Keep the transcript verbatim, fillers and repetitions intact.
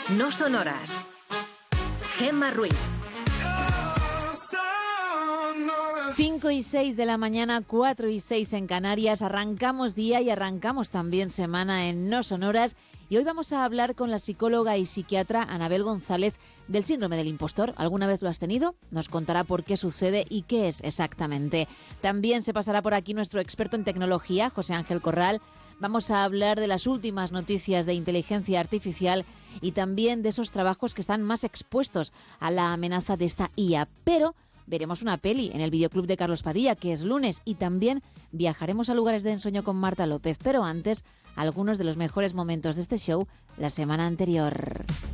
No Sonoras. Gemma Ruiz. cinco y seis de la mañana, cuatro y seis en Canarias. Arrancamos día y arrancamos también semana en No Sonoras. Y hoy vamos a hablar con la psicóloga y psiquiatra Anabel González del síndrome del impostor. ¿Alguna vez lo has tenido? Nos contará por qué sucede y qué es exactamente. También se pasará por aquí nuestro experto en tecnología, José Ángel Corral. Vamos a hablar de las últimas noticias de inteligencia artificial y también de esos trabajos que están más expuestos a la amenaza de esta I A. Pero veremos una peli en el videoclub de Carlos Padilla, que es lunes, y también viajaremos a lugares de ensueño con Marta López. Pero antes, algunos de los mejores momentos de este show la semana anterior.